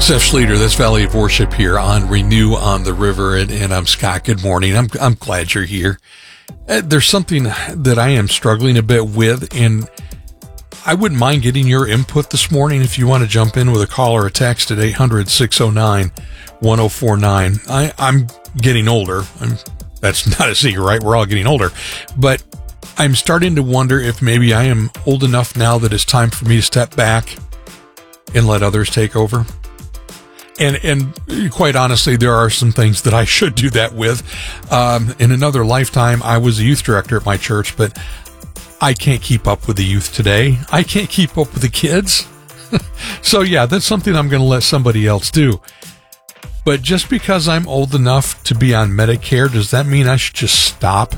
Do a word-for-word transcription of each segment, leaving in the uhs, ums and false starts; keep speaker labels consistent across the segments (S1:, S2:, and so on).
S1: Seth Schleter, that's Valley of Worship here on Renew on the River, and, and I'm Scott. Good morning. I'm I'm glad you're here. Uh, there's something that I am struggling a bit with, and I wouldn't mind getting your input this morning if you want to jump in with a call or a text at eight hundred, six oh nine, one oh four nine. I, I'm getting older. I'm, that's not a secret, right? We're all getting older. But I'm starting to wonder if maybe I am old enough now that it's time for me to step back and let others take over. And and quite honestly, there are some things that I should do that with. Um, in another lifetime, I was a youth director at my church, but I can't keep up with the youth today. I can't keep up with the kids. So yeah, that's something I'm going to let somebody else do. But just because I'm old enough to be on Medicare, does that mean I should just stop?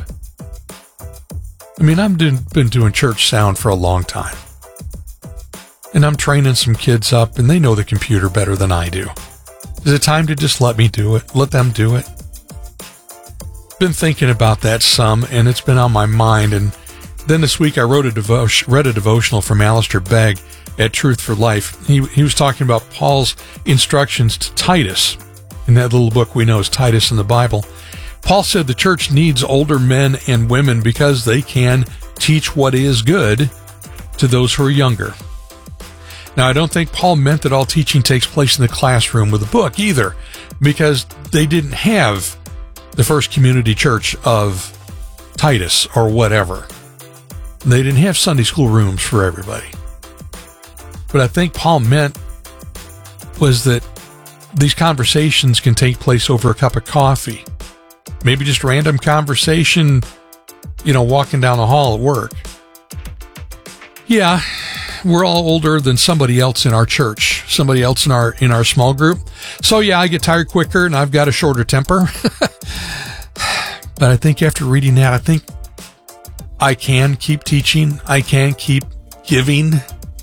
S1: I mean, I've been, been doing church sound for a long time. And I'm training some kids up, and they know the computer better than I do. Is it time to just let me do it? Let them do it? Been thinking about that some, and it's been on my mind. And then this week I wrote a devotion, read a devotional from Alistair Begg at Truth for Life. He, he was talking about Paul's instructions to Titus in that little book we know as Titus in the Bible. Paul said the church needs older men and women because they can teach what is good to those who are younger. Now, I don't think Paul meant that all teaching takes place in the classroom with a book either, because they didn't have the first community church of Titus or whatever. They didn't have Sunday school rooms for everybody. What I think Paul meant was that these conversations can take place over a cup of coffee. Maybe just random conversation, you know, walking down the hall at work. Yeah. We're all older than somebody else in our church, somebody else in our in our small group. So yeah, I get tired quicker and I've got a shorter temper. But I think after reading that, I think I can keep teaching. I can keep giving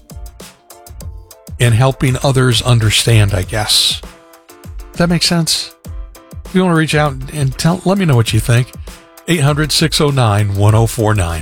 S1: and helping others understand, I guess. Does that make sense? If you want to reach out and tell, let me know what you think. eight hundred, six oh nine, one oh four nine.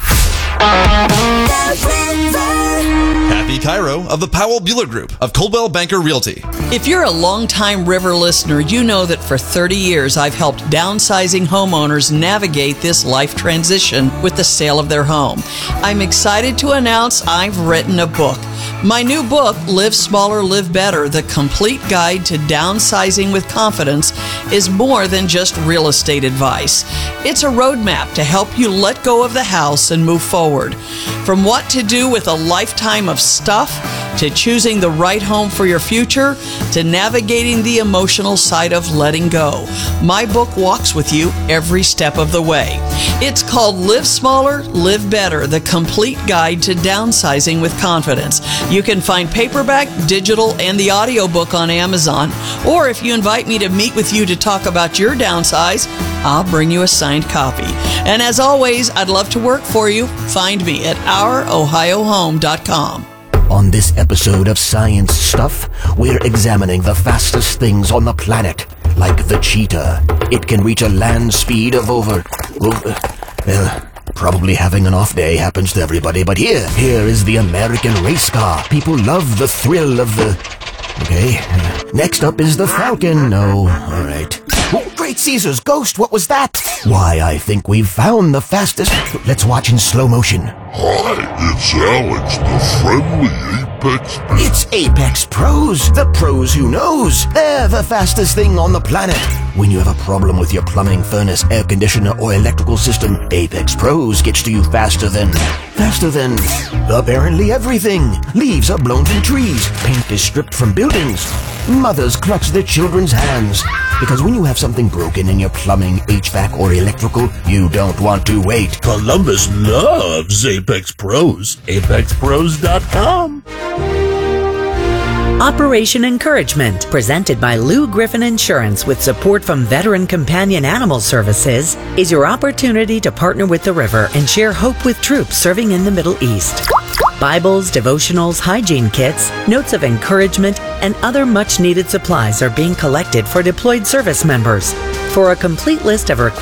S2: Kathy Cairo of the Powell Bueller Group of Coldwell Banker Realty.
S3: If you're a longtime River listener, you know that for thirty years I've helped downsizing homeowners navigate this life transition with the sale of their home. I'm excited to announce I've written a book. My new book, Live Smaller, Live Better, The Complete Guide to Downsizing with Confidence, is more than just real estate advice. It's a roadmap to help you let go of the house and move forward. From what to do with a lifetime of stuff, to choosing the right home for your future, to navigating the emotional side of letting go. My book walks with you every step of the way. It's called Live Smaller, Live Better, The Complete Guide to Downsizing with Confidence. You can find paperback, digital, and the audiobook on Amazon. Or if you invite me to meet with you to talk about your downsize, I'll bring you a signed copy. And as always, I'd love to work for you. Find me at our ohio home dot com.
S4: On this episode of Science Stuff, we're examining the fastest things on the planet, like the cheetah. It can reach a land speed of over... over well, probably having an off day happens to everybody, but here, here is the American race car. People love the thrill of the... Okay, next up is the Falcon. No, all right. Oh, great Caesar's ghost, what was that? Why, I think we've found the fastest... Let's watch in slow motion.
S5: Hi, it's Alex, the friendly Apex Pro.
S4: It's Apex Pros, the pros who knows. They're the fastest thing on the planet. When you have a problem with your plumbing, furnace, air conditioner, or electrical system, Apex Pros gets to you faster than... Faster than... apparently everything. Leaves are blown from trees. Paint is stripped from buildings. Mothers clutch their children's hands. Because when you have something broken in your plumbing, H V A C, or electrical, you don't want to wait.
S5: Columbus loves Apex Pros. apex pros dot com.
S6: Operation Encouragement, presented by Lou Griffin Insurance with support from Veteran Companion Animal Services, is your opportunity to partner with the river and share hope with troops serving in the Middle East. Bibles, devotionals, hygiene kits, notes of encouragement, and other much-needed supplies are being collected for deployed service members. For a complete list of requests,